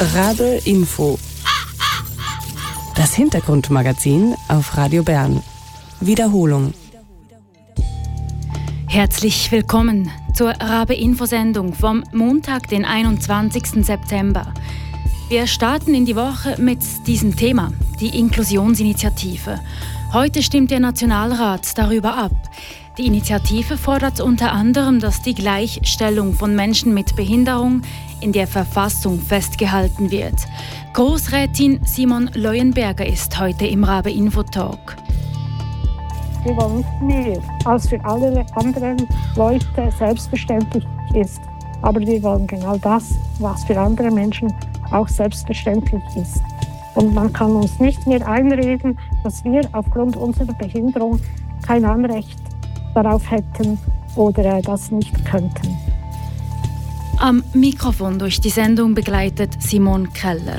Rabe Info. Das Hintergrundmagazin auf Radio Bern. Wiederholung. Herzlich willkommen zur Rabe-Info-Sendung vom Montag, den 21. September. Wir starten in die Woche mit diesem Thema, die Inklusionsinitiative. Heute stimmt der Nationalrat darüber ab. Die Initiative fordert unter anderem, dass die Gleichstellung von Menschen mit Behinderung in der Verfassung festgehalten wird. Grossrätin Simon Leuenberger ist heute im Rabe-Info-Talk. Wir wollen nicht mehr, als für alle anderen Leute selbstverständlich ist. Aber wir wollen genau das, was für andere Menschen auch selbstverständlich ist. Und man kann uns nicht mehr einreden, dass wir aufgrund unserer Behinderung kein Anrecht darauf hätten oder das nicht könnten. Am Mikrofon durch die Sendung begleitet Simon Keller.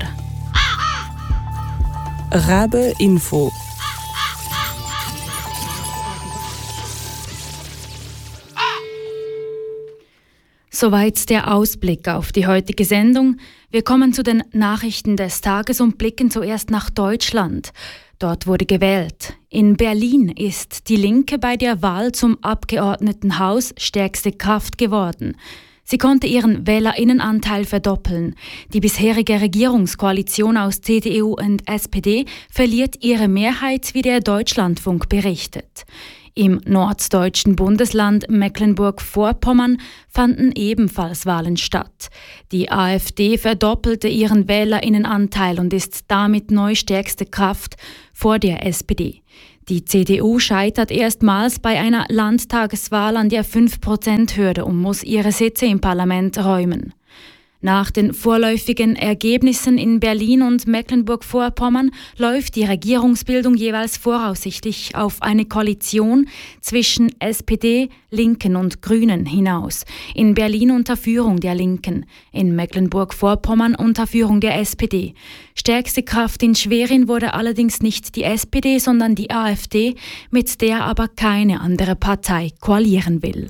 Rabe Info. Soweit der Ausblick auf die heutige Sendung. Wir kommen zu den Nachrichten des Tages und blicken zuerst nach Deutschland. Dort wurde gewählt. In Berlin ist die Linke bei der Wahl zum Abgeordnetenhaus stärkste Kraft geworden. Sie konnte ihren WählerInnenanteil verdoppeln. Die bisherige Regierungskoalition aus CDU und SPD verliert ihre Mehrheit, wie der Deutschlandfunk berichtet. Im norddeutschen Bundesland Mecklenburg-Vorpommern fanden ebenfalls Wahlen statt. Die AfD verdoppelte ihren WählerInnenanteil und ist damit neu stärkste Kraft vor der SPD. Die CDU scheitert erstmals bei einer Landtagswahl an der 5%-Hürde und muss ihre Sitze im Parlament räumen. Nach den vorläufigen Ergebnissen in Berlin und Mecklenburg-Vorpommern läuft die Regierungsbildung jeweils voraussichtlich auf eine Koalition zwischen SPD, Linken und Grünen hinaus. In Berlin unter Führung der Linken, in Mecklenburg-Vorpommern unter Führung der SPD. Stärkste Kraft in Schwerin wurde allerdings nicht die SPD, sondern die AfD, mit der aber keine andere Partei koalieren will.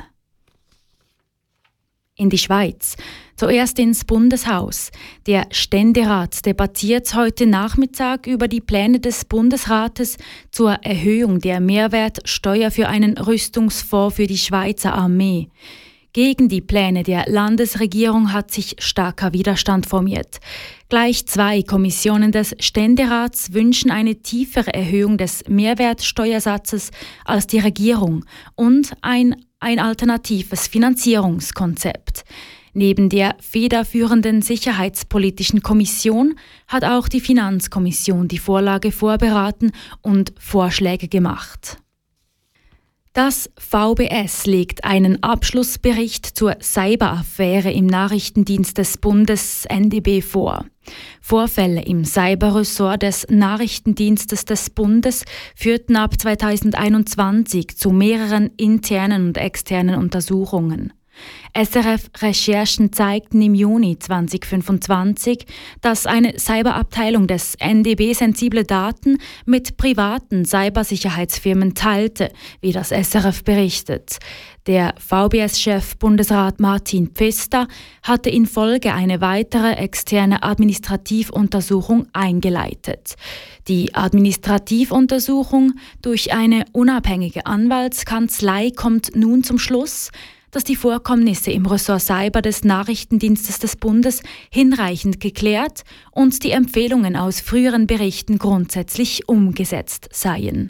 In die Schweiz. Zuerst ins Bundeshaus. Der Ständerat debattiert heute Nachmittag über die Pläne des Bundesrates zur Erhöhung der Mehrwertsteuer für einen Rüstungsfonds für die Schweizer Armee. Gegen die Pläne der Landesregierung hat sich starker Widerstand formiert. Gleich 2 Kommissionen des Ständerats wünschen eine tiefere Erhöhung des Mehrwertsteuersatzes als die Regierung und ein alternatives Finanzierungskonzept. Neben der federführenden Sicherheitspolitischen Kommission hat auch die Finanzkommission die Vorlage vorberaten und Vorschläge gemacht. Das VBS legt einen Abschlussbericht zur Cyberaffäre im Nachrichtendienst des Bundes NDB vor. Vorfälle im Cyberressort des Nachrichtendienstes des Bundes führten ab 2021 zu mehreren internen und externen Untersuchungen. SRF-Recherchen zeigten im Juni 2025, dass eine Cyberabteilung des NDB sensible Daten mit privaten Cybersicherheitsfirmen teilte, wie das SRF berichtet. Der VBS-Chef Bundesrat Martin Pfister hatte in Folge eine weitere externe Administrativuntersuchung eingeleitet. Die Administrativuntersuchung durch eine unabhängige Anwaltskanzlei kommt nun zum Schluss, dass die Vorkommnisse im Ressort Cyber des Nachrichtendienstes des Bundes hinreichend geklärt und die Empfehlungen aus früheren Berichten grundsätzlich umgesetzt seien.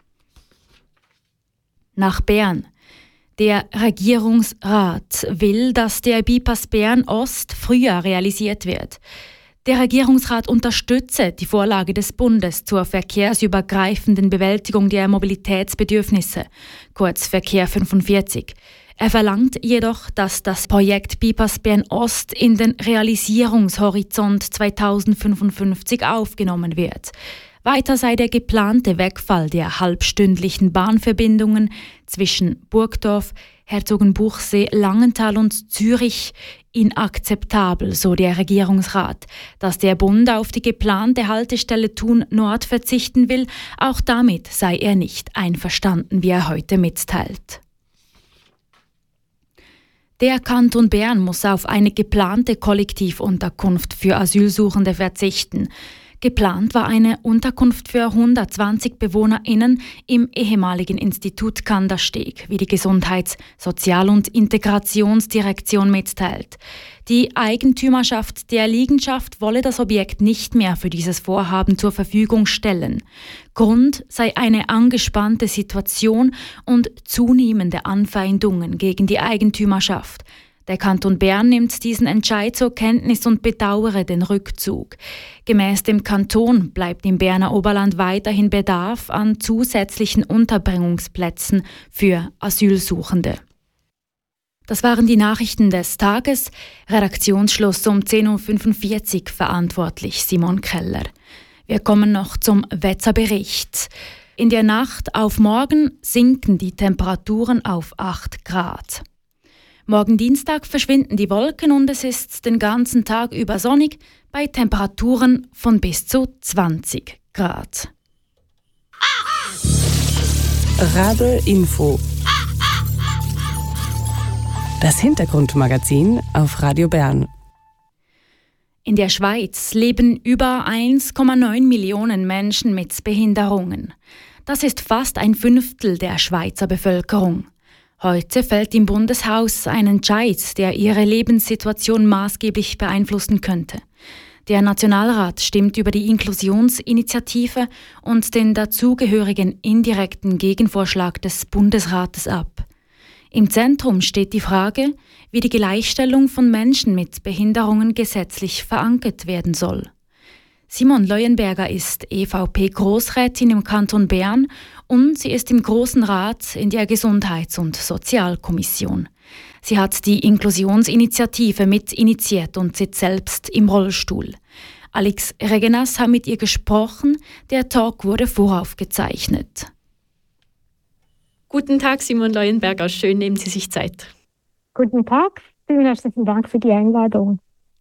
Nach Bern. Der Regierungsrat will, dass der Bypass Bern Ost früher realisiert wird. Der Regierungsrat unterstütze die Vorlage des Bundes zur verkehrsübergreifenden Bewältigung der Mobilitätsbedürfnisse, kurz Verkehr 45. Er verlangt jedoch, dass das Projekt Bypass Bern Ost in den Realisierungshorizont 2055 aufgenommen wird. Weiter sei der geplante Wegfall der halbstündlichen Bahnverbindungen zwischen Burgdorf, Herzogenbuchsee, Langenthal und Zürich inakzeptabel, so der Regierungsrat. Dass der Bund auf die geplante Haltestelle Thun Nord verzichten will, auch damit sei er nicht einverstanden, wie er heute mitteilt. Der Kanton Bern muss auf eine geplante Kollektivunterkunft für Asylsuchende verzichten. Geplant war eine Unterkunft für 120 BewohnerInnen im ehemaligen Institut Kandersteg, wie die Gesundheits-, Sozial- und Integrationsdirektion mitteilt. Die Eigentümerschaft der Liegenschaft wolle das Objekt nicht mehr für dieses Vorhaben zur Verfügung stellen. Grund sei eine angespannte Situation und zunehmende Anfeindungen gegen die Eigentümerschaft. Der Kanton Bern nimmt diesen Entscheid zur Kenntnis und bedauere den Rückzug. Gemäß dem Kanton bleibt im Berner Oberland weiterhin Bedarf an zusätzlichen Unterbringungsplätzen für Asylsuchende. Das waren die Nachrichten des Tages. Redaktionsschluss um 10.45 Uhr, verantwortlich Simon Keller. Wir kommen noch zum Wetterbericht. In der Nacht auf morgen sinken die Temperaturen auf 8 Grad. Morgen Dienstag verschwinden die Wolken und es ist den ganzen Tag über sonnig bei Temperaturen von bis zu 20 Grad. Rabe Info. Das Hintergrundmagazin auf Radio Bern. In der Schweiz leben über 1,9 Millionen Menschen mit Behinderungen. Das ist fast ein Fünftel der Schweizer Bevölkerung. Heute fällt im Bundeshaus ein Entscheid, der ihre Lebenssituation maßgeblich beeinflussen könnte. Der Nationalrat stimmt über die Inklusionsinitiative und den dazugehörigen indirekten Gegenvorschlag des Bundesrates ab. Im Zentrum steht die Frage, wie die Gleichstellung von Menschen mit Behinderungen gesetzlich verankert werden soll. Simon Leuenberger ist EVP-Grossrätin im Kanton Bern und sie ist im Grossen Rat in der Gesundheits- und Sozialkommission. Sie hat die Inklusionsinitiative mit initiiert und sitzt selbst im Rollstuhl. Alex Regenas hat mit ihr gesprochen, der Talk wurde voraufgezeichnet. Guten Tag, Simon Leuenberger, schön, nehmen Sie sich Zeit. Guten Tag, vielen herzlichen Dank für die Einladung.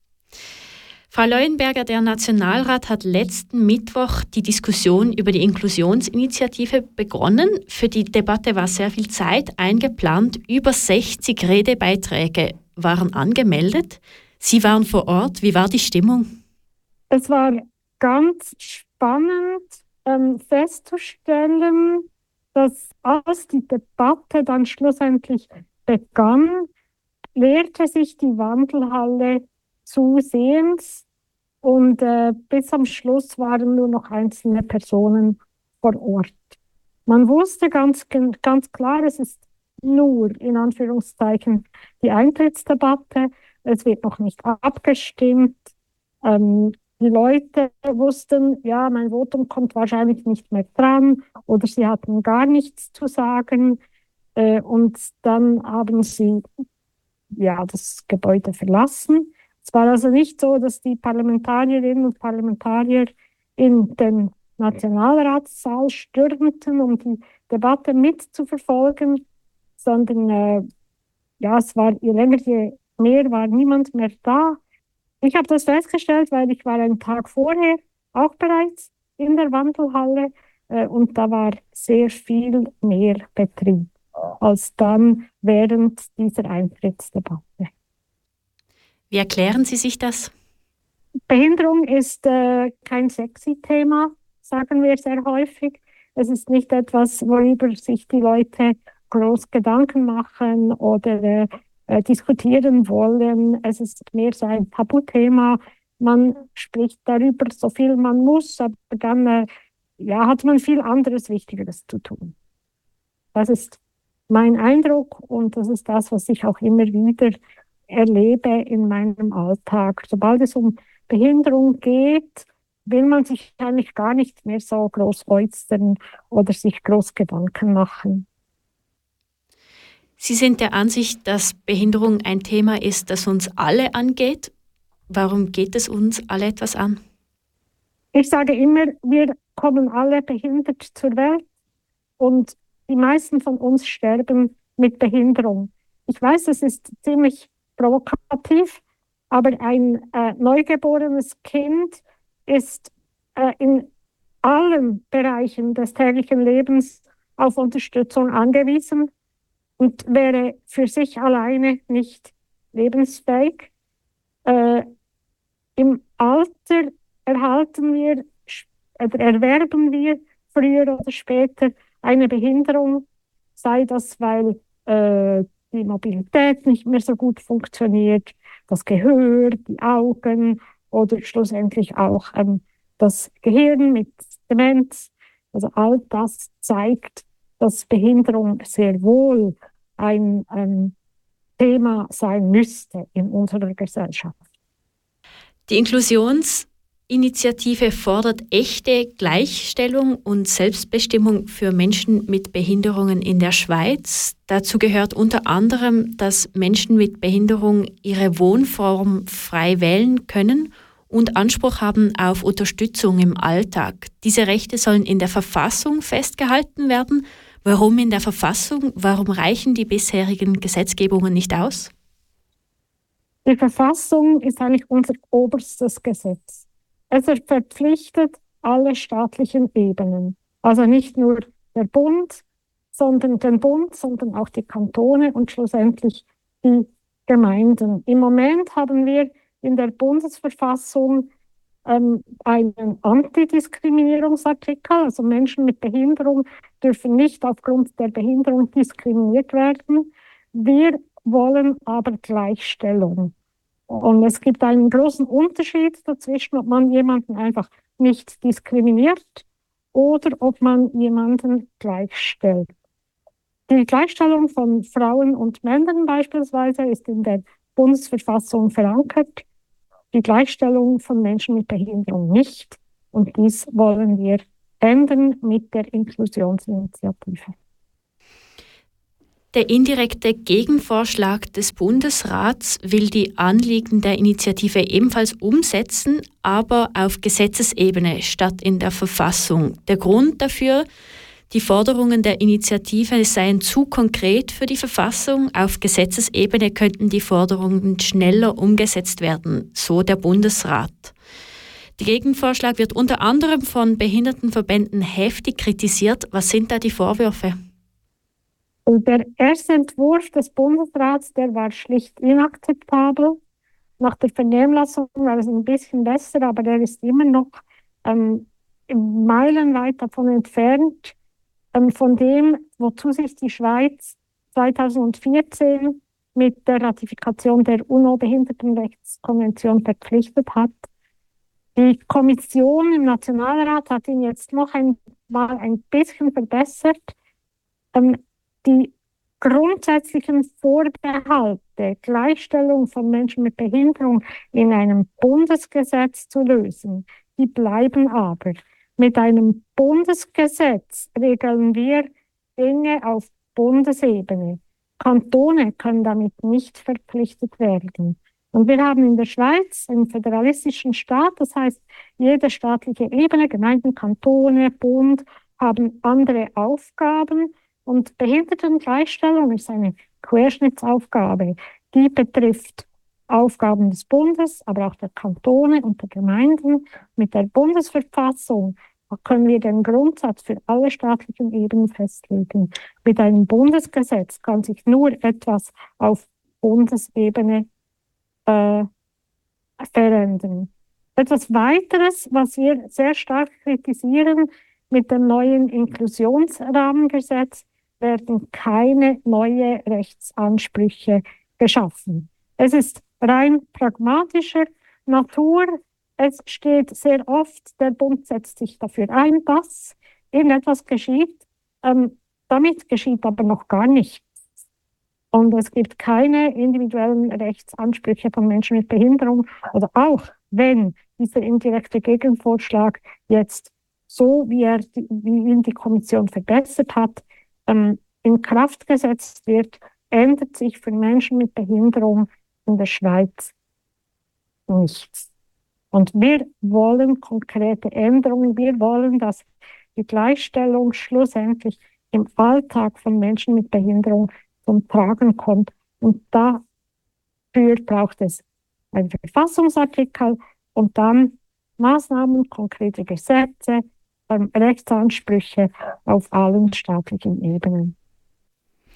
Frau Leuenberger, der Nationalrat hat letzten Mittwoch die Diskussion über die Inklusionsinitiative begonnen. Für die Debatte war sehr viel Zeit eingeplant. Über 60 Redebeiträge waren angemeldet. Sie waren vor Ort. Wie war die Stimmung? Es war ganz spannend festzustellen, dass als die Debatte dann schlussendlich begann, leerte sich die Wandelhalle zusehends und bis am Schluss waren nur noch einzelne Personen vor Ort. Man wusste ganz klar, es ist nur in Anführungszeichen die Eintrittsdebatte, es wird noch nicht abgestimmt. Die Leute wussten, ja, mein Votum kommt wahrscheinlich nicht mehr dran oder sie hatten gar nichts zu sagen und dann haben sie das Gebäude verlassen. Es war also nicht so, dass die Parlamentarierinnen und Parlamentarier in den Nationalratssaal stürmten, um die Debatte mitzuverfolgen, sondern es war je länger, je mehr war niemand mehr da. Ich habe das festgestellt, weil ich war einen Tag vorher auch bereits in der Wandelhalle und da war sehr viel mehr Betrieb als dann während dieser Eintrittsdebatte. Wie erklären Sie sich das? Behinderung ist kein sexy Thema, sagen wir sehr häufig. Es ist nicht etwas, worüber sich die Leute groß Gedanken machen oder diskutieren wollen. Es ist mehr so ein Tabuthema. Man spricht darüber so viel man muss, aber dann hat man viel anderes Wichtigeres zu tun. Das ist mein Eindruck und das ist das, was ich auch immer wieder erlebe in meinem Alltag. Sobald es um Behinderung geht, will man sich eigentlich gar nicht mehr so groß äußern oder sich groß Gedanken machen. Sie sind der Ansicht, dass Behinderung ein Thema ist, das uns alle angeht. Warum geht es uns alle etwas an? Ich sage immer, wir kommen alle behindert zur Welt und die meisten von uns sterben mit Behinderung. Ich weiß, es ist ziemlich provokativ, aber ein neugeborenes Kind ist in allen Bereichen des täglichen Lebens auf Unterstützung angewiesen. und wäre für sich alleine nicht lebensfähig. Im Alter erwerben wir früher oder später eine Behinderung, sei das, weil die Mobilität nicht mehr so gut funktioniert, das Gehör, die Augen oder schlussendlich auch das Gehirn mit Demenz. Also all das zeigt, dass Behinderung sehr wohl ein Thema sein müsste in unserer Gesellschaft. Die Inklusionsinitiative fordert echte Gleichstellung und Selbstbestimmung für Menschen mit Behinderungen in der Schweiz. Dazu gehört unter anderem, dass Menschen mit Behinderung ihre Wohnform frei wählen können und Anspruch haben auf Unterstützung im Alltag. Diese Rechte sollen in der Verfassung festgehalten werden. Warum in der Verfassung? Warum reichen die bisherigen Gesetzgebungen nicht aus? Die Verfassung ist eigentlich unser oberstes Gesetz. Es verpflichtet alle staatlichen Ebenen. Also nicht nur den Bund, sondern auch die Kantone und schlussendlich die Gemeinden. Im Moment haben wir in der Bundesverfassung einen Antidiskriminierungsartikel, also Menschen mit Behinderung dürfen nicht aufgrund der Behinderung diskriminiert werden. Wir wollen aber Gleichstellung. Und es gibt einen großen Unterschied dazwischen, ob man jemanden einfach nicht diskriminiert oder ob man jemanden gleichstellt. Die Gleichstellung von Frauen und Männern beispielsweise ist in der Bundesverfassung verankert. Die Gleichstellung von Menschen mit Behinderung nicht. Und dies wollen wir ändern mit der Inklusionsinitiative. Der indirekte Gegenvorschlag des Bundesrats will die Anliegen der Initiative ebenfalls umsetzen, aber auf Gesetzesebene statt in der Verfassung. Der Grund dafür: die Forderungen der Initiative seien zu konkret für die Verfassung. Auf Gesetzesebene könnten die Forderungen schneller umgesetzt werden, so der Bundesrat. Der Gegenvorschlag wird unter anderem von Behindertenverbänden heftig kritisiert. Was sind da die Vorwürfe? Und der erste Entwurf des Bundesrats, der war schlicht inakzeptabel. Nach der Vernehmlassung war es ein bisschen besser, aber der ist immer noch meilenweit davon entfernt, von dem, wozu sich die Schweiz 2014 mit der Ratifikation der UNO-Behindertenrechtskonvention verpflichtet hat. Die Kommission im Nationalrat hat ihn jetzt noch mal ein bisschen verbessert. Die grundsätzlichen Vorbehalte, Gleichstellung von Menschen mit Behinderung in einem Bundesgesetz zu lösen, die bleiben aber. Mit einem Bundesgesetz regeln wir Dinge auf Bundesebene. Kantone können damit nicht verpflichtet werden. Und wir haben in der Schweiz einen föderalistischen Staat, das heißt, jede staatliche Ebene, Gemeinden, Kantone, Bund, haben andere Aufgaben. Und Behindertengleichstellung ist eine Querschnittsaufgabe. Die betrifft Aufgaben des Bundes, aber auch der Kantone und der Gemeinden. Mit der Bundesverfassung können wir den Grundsatz für alle staatlichen Ebenen festlegen. Mit einem Bundesgesetz kann sich nur etwas auf Bundesebene verändern. Etwas weiteres, was wir sehr stark kritisieren, mit dem neuen Inklusionsrahmengesetz werden keine neuen Rechtsansprüche geschaffen. Es ist rein pragmatischer Natur. Es steht sehr oft, der Bund setzt sich dafür ein, dass irgendetwas geschieht. Damit geschieht aber noch gar nichts. Und es gibt keine individuellen Rechtsansprüche von Menschen mit Behinderung. Oder auch wenn dieser indirekte Gegenvorschlag jetzt so, wie ihn die Kommission verbessert hat, in Kraft gesetzt wird, ändert sich für Menschen mit Behinderung in der Schweiz nichts. Und wir wollen konkrete Änderungen. Wir wollen, dass die Gleichstellung schlussendlich im Alltag von Menschen mit Behinderung zum Tragen kommt. Und dafür braucht es einen Verfassungsartikel und dann Maßnahmen, konkrete Gesetze, Rechtsansprüche auf allen staatlichen Ebenen.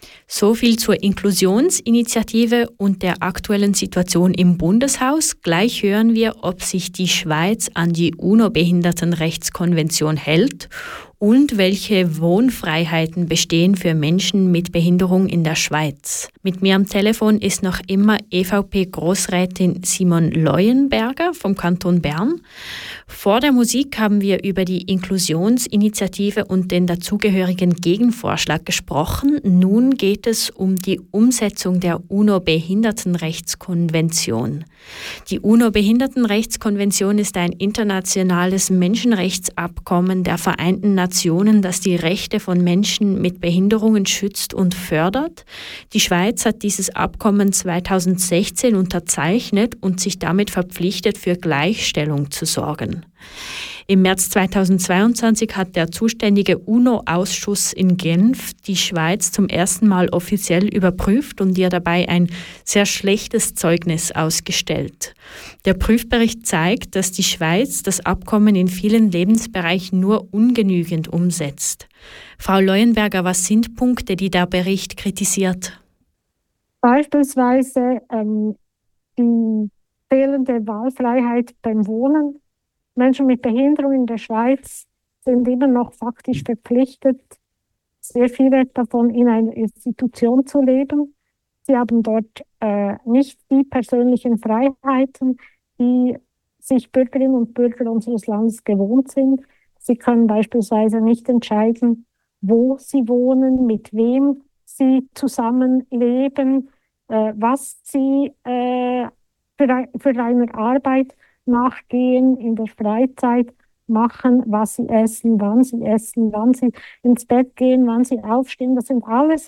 So viel zur Inklusionsinitiative und der aktuellen Situation im Bundeshaus. Gleich hören wir, ob sich die Schweiz an die UNO-Behindertenrechtskonvention hält und welche Wohnfreiheiten bestehen für Menschen mit Behinderung in der Schweiz. Mit mir am Telefon ist noch immer EVP-Grossrätin Simon Leuenberger vom Kanton Bern. Vor der Musik haben wir über die Inklusionsinitiative und den dazugehörigen Gegenvorschlag gesprochen. Nun geht es um die Umsetzung der UNO-Behindertenrechtskonvention. Die UNO-Behindertenrechtskonvention ist ein internationales Menschenrechtsabkommen der Vereinten Nationen, das die Rechte von Menschen mit Behinderungen schützt und fördert. Die Schweiz hat dieses Abkommen 2016 unterzeichnet und sich damit verpflichtet, für Gleichstellung zu sorgen. Im März 2022 hat der zuständige UNO-Ausschuss in Genf die Schweiz zum ersten Mal offiziell überprüft und ihr dabei ein sehr schlechtes Zeugnis ausgestellt. Der Prüfbericht zeigt, dass die Schweiz das Abkommen in vielen Lebensbereichen nur ungenügend umsetzt. Frau Leuenberger, was sind Punkte, die der Bericht kritisiert? Beispielsweise die fehlende Wahlfreiheit beim Wohnen. Menschen mit Behinderung in der Schweiz sind immer noch faktisch verpflichtet, sehr viele davon in einer Institution zu leben. Sie haben dort nicht die persönlichen Freiheiten, die sich Bürgerinnen und Bürger unseres Landes gewohnt sind. Sie können beispielsweise nicht entscheiden, wo sie wohnen, mit wem sie zusammenleben, was sie für eine Arbeit nachgehen, in der Freizeit machen, was sie essen, wann sie ins Bett gehen, wann sie aufstehen. Das sind alles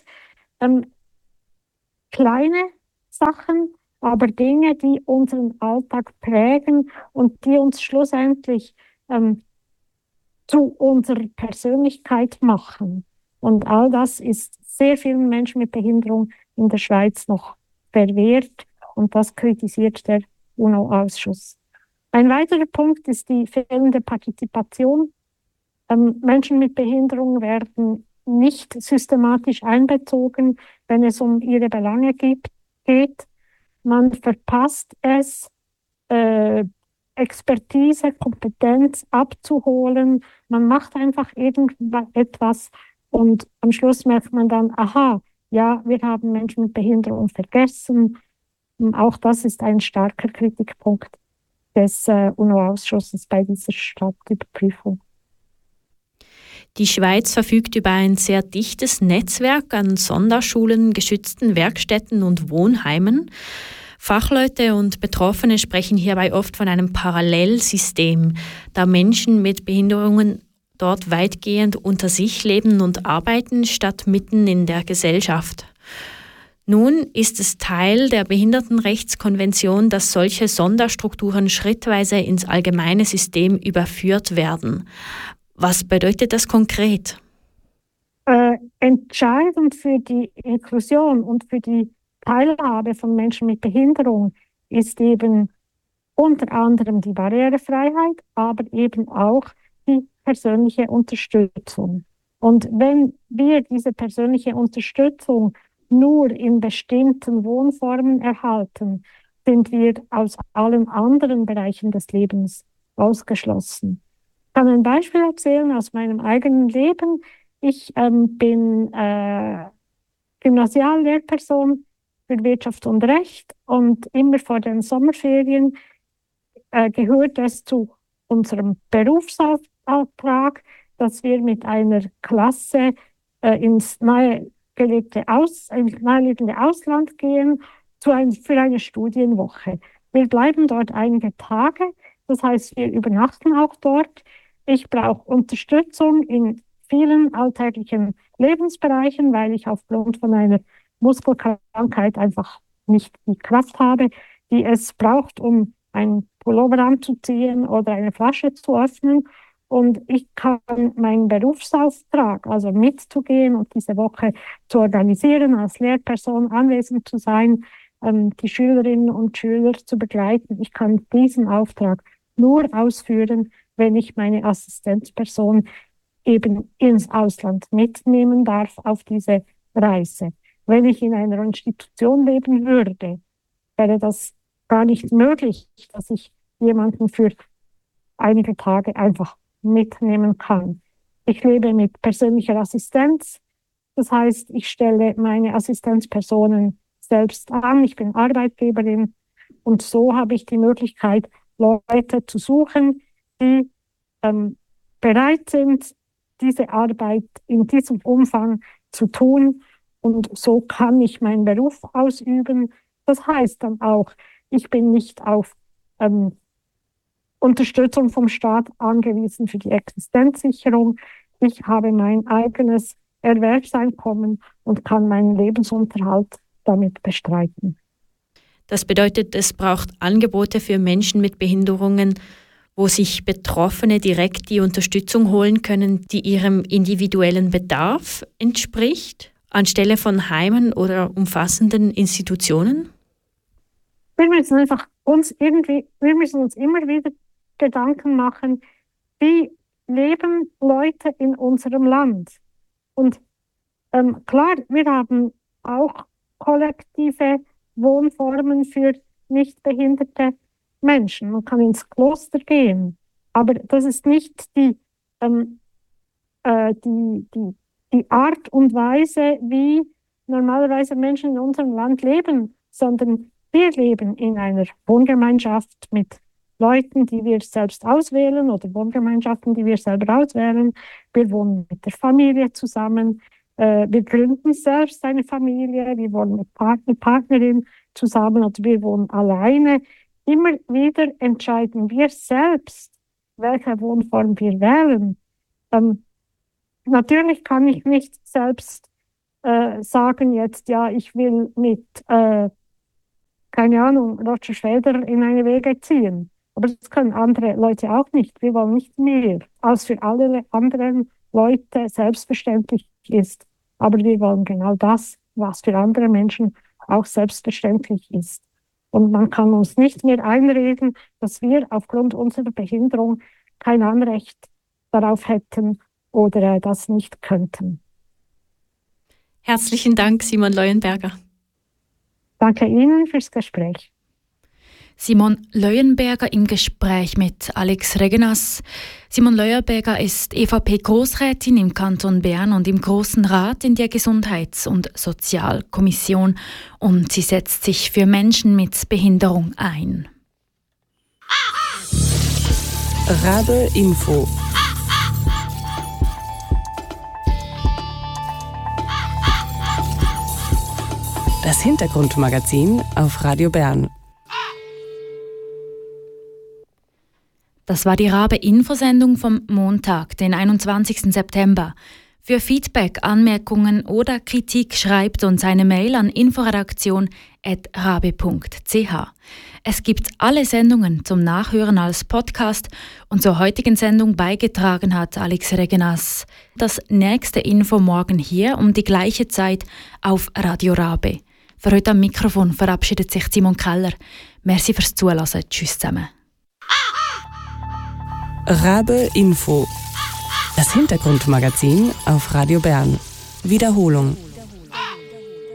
kleine Sachen, aber Dinge, die unseren Alltag prägen und die uns schlussendlich zu unserer Persönlichkeit machen. Und all das ist sehr vielen Menschen mit Behinderung in der Schweiz noch verwehrt und das kritisiert der UNO-Ausschuss. Ein weiterer Punkt ist die fehlende Partizipation. Menschen mit Behinderung werden nicht systematisch einbezogen, wenn es um ihre Belange geht. Man verpasst es, Expertise, Kompetenz abzuholen. Man macht einfach irgendetwas und am Schluss merkt man dann, aha, ja, wir haben Menschen mit Behinderung vergessen. Und auch das ist ein starker Kritikpunkt des UNO-Ausschusses bei dieser Staatsüberprüfung. Die Schweiz verfügt über ein sehr dichtes Netzwerk an Sonderschulen, geschützten Werkstätten und Wohnheimen. Fachleute und Betroffene sprechen hierbei oft von einem Parallelsystem, da Menschen mit Behinderungen dort weitgehend unter sich leben und arbeiten, statt mitten in der Gesellschaft. Nun ist es Teil der Behindertenrechtskonvention, dass solche Sonderstrukturen schrittweise ins allgemeine System überführt werden. Was bedeutet das konkret? Entscheidend für die Inklusion und für die Teilhabe von Menschen mit Behinderung ist eben unter anderem die Barrierefreiheit, aber eben auch die persönliche Unterstützung. Und wenn wir diese persönliche Unterstützung nur in bestimmten Wohnformen erhalten, sind wir aus allen anderen Bereichen des Lebens ausgeschlossen. Ich kann ein Beispiel erzählen aus meinem eigenen Leben. Ich bin Gymnasiallehrperson für Wirtschaft und Recht und immer vor den Sommerferien gehört es zu unserem Berufsauftrag, dass wir mit einer Klasse ins nahegelegene Ausland gehen für eine Studienwoche. Wir bleiben dort einige Tage, das heißt, wir übernachten auch dort. Ich brauche Unterstützung in vielen alltäglichen Lebensbereichen, weil ich aufgrund von einer Muskelkrankheit einfach nicht die Kraft habe, die es braucht, um einen Pullover anzuziehen oder eine Flasche zu öffnen. Und ich kann meinen Berufsauftrag, also mitzugehen und diese Woche zu organisieren, als Lehrperson anwesend zu sein, die Schülerinnen und Schüler zu begleiten. Ich kann diesen Auftrag nur ausführen, wenn ich meine Assistenzperson eben ins Ausland mitnehmen darf auf diese Reise. Wenn ich in einer Institution leben würde, wäre das gar nicht möglich, dass ich jemanden für einige Tage einfach mitnehmen kann. Ich lebe mit persönlicher Assistenz. Das heißt, ich stelle meine Assistenzpersonen selbst an. Ich bin Arbeitgeberin und so habe ich die Möglichkeit, Leute zu suchen, die bereit sind, diese Arbeit in diesem Umfang zu tun. Und so kann ich meinen Beruf ausüben. Das heißt dann auch, ich bin nicht auf Unterstützung vom Staat angewiesen für die Existenzsicherung. Ich habe mein eigenes Erwerbseinkommen und kann meinen Lebensunterhalt damit bestreiten. Das bedeutet, es braucht Angebote für Menschen mit Behinderungen, wo sich Betroffene direkt die Unterstützung holen können, die ihrem individuellen Bedarf entspricht, anstelle von Heimen oder umfassenden Institutionen? Wir müssen uns immer wieder Gedanken machen, wie leben Leute in unserem Land? Und klar, wir haben auch kollektive Wohnformen für nicht behinderte Menschen. Man kann ins Kloster gehen, aber das ist nicht die Art und Weise, wie normalerweise Menschen in unserem Land leben, sondern wir leben in einer Wohngemeinschaft mit Leuten, die wir selbst auswählen oder Wohngemeinschaften, die wir selber auswählen. Wir wohnen mit der Familie zusammen. Wir gründen selbst eine Familie. Wir wohnen mit Partnerin zusammen oder wir wohnen alleine. Immer wieder entscheiden wir selbst, welche Wohnform wir wählen. Natürlich kann ich nicht selbst sagen jetzt, ja, ich will mit, keine Ahnung, Roger Federer in eine WG ziehen. Aber das können andere Leute auch nicht. Wir wollen nicht mehr, als für alle anderen Leute selbstverständlich ist. Aber wir wollen genau das, was für andere Menschen auch selbstverständlich ist. Und man kann uns nicht mehr einreden, dass wir aufgrund unserer Behinderung kein Anrecht darauf hätten oder das nicht könnten. Herzlichen Dank, Simon Leuenberger. Danke Ihnen fürs Gespräch. Simon Leuenberger im Gespräch mit Alex Regenas. Simon Leuenberger ist EVP-Grossrätin im Kanton Bern und im Grossen Rat in der Gesundheits- und Sozialkommission und sie setzt sich für Menschen mit Behinderung ein. Rabe Info. Das Hintergrundmagazin auf Radio Bern. Das war die Rabe-Infosendung vom Montag, den 21. September. Für Feedback, Anmerkungen oder Kritik schreibt uns eine Mail an inforedaktion@rabe.ch. Es gibt alle Sendungen zum Nachhören als Podcast und zur heutigen Sendung beigetragen hat Alex Regenas. Das nächste Info morgen hier um die gleiche Zeit auf Radio Rabe. Für heute am Mikrofon verabschiedet sich Simon Keller. Merci fürs Zuhören. Tschüss zusammen. Rabe Info. Das Hintergrundmagazin auf Radio Bern. Wiederholung.